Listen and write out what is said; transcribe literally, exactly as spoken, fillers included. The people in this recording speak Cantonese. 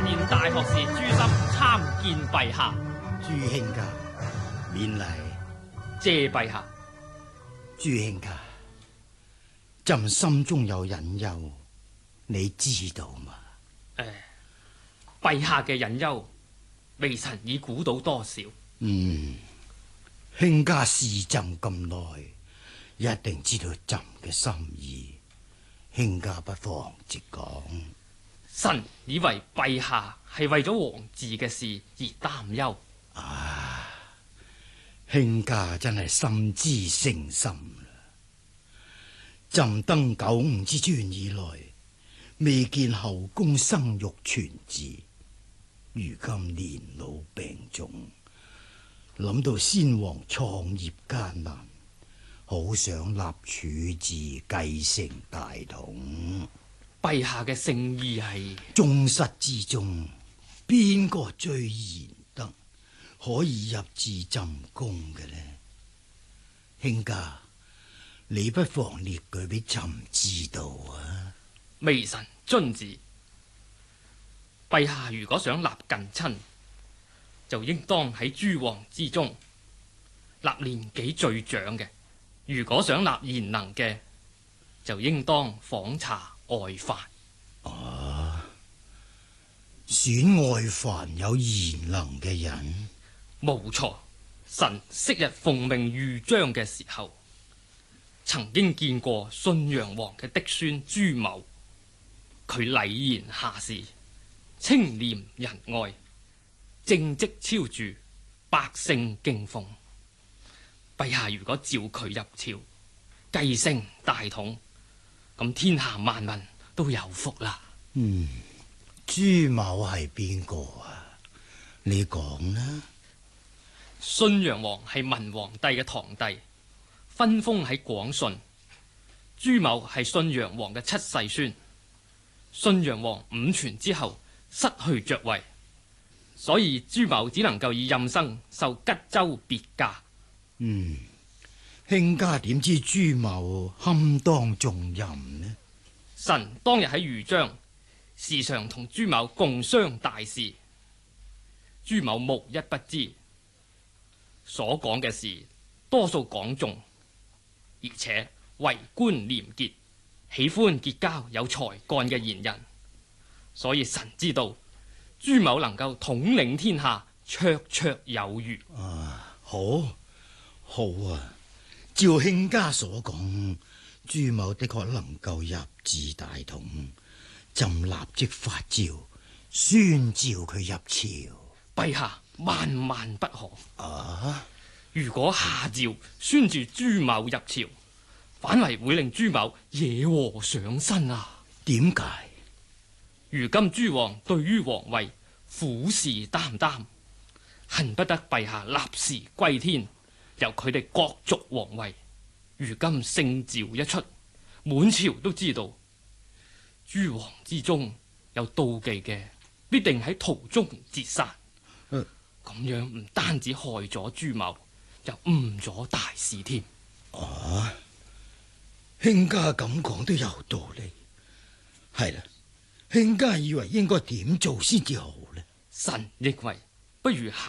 現大學士朱熵參見陛下。 朱卿家，免禮。 謝陛下。 朱卿家，朕心中有隱憂，你知道嗎？ 誒，陛下嘅隱憂，微臣已估到多少？ 嗯，卿家侍朕咁耐，一定知道朕嘅心意。卿家不妨直講。 臣以為陛下係為咗皇嗣嘅事而擔憂。 啊，卿家真係心知誠心啦！朕登九五之尊以來，未見後宮生育全嗣，如今年老病重，諗到先皇創業艱難，好想立儲嗣繼承大統。 陛下嘅聖意係宗室之中，邊個最賢德，可以入至朕宮嘅呢？卿家，你不妨列舉俾朕知道啊！ 微臣遵旨。陛下如果想立近親，就應當喺諸王之中立年紀最長嘅；如果想立賢能嘅，就應當訪查外藩。 啊，選外藩有賢能嘅人？ 冇錯。臣昔日奉命御章嘅時候，曾經見過信陽王嘅嫡孫朱某，佢禮賢下士，清廉仁愛，政績超著，百姓敬奉。陛下如果召佢入朝繼承大統，咁天下萬民都有福啦。 嗯，朱某係邊個啊？你講啦。 信陽王係文皇帝嘅堂弟，分封喺廣順。朱某係信陽王嘅七世孫。信陽王五傳之後失去爵位，所以朱某只能夠以任生受吉州別駕。 嗯，卿家點知朱某堪當重任呢？ 臣當日喺豫章，時常同朱某共商大事，朱某無一不知。所講嘅事多數講中，而且為官廉潔，喜歡結交有才幹嘅賢人，所以臣知道朱某能夠統領天下，綽綽有餘。 啊，好，好啊！照卿家所講，朱某的確能夠入至大統，朕立即發詔宣召佢入朝。 陛下萬萬不可啊！ 如果下詔宣召朱某入朝，反為會令朱某惹禍上身啊！ 點解？ 如今朱王對於皇位虎視眈眈，恨不得陛下立時歸天，由佢哋角逐皇位。如今聖詔一出，滿朝都知道，諸王之中有妒忌嘅，必定喺途中截殺。咁、呃、樣唔單止害咗朱某，又誤咗大事添。 啊，卿家咁講都有道理。係啦，卿家以為應該點做先至好呢？ 臣認為不如